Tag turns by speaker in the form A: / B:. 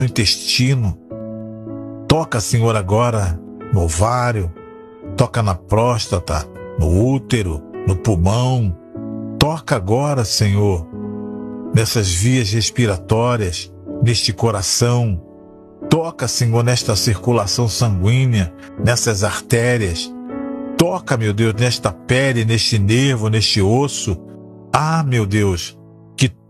A: no intestino. Toca, Senhor, agora no ovário, toca na próstata, no útero, no pulmão. Toca agora, Senhor, nessas vias respiratórias, neste coração. Toca, Senhor, nesta circulação sanguínea, nessas artérias. Toca, meu Deus, nesta pele, neste nervo, neste osso. Ah, meu Deus, que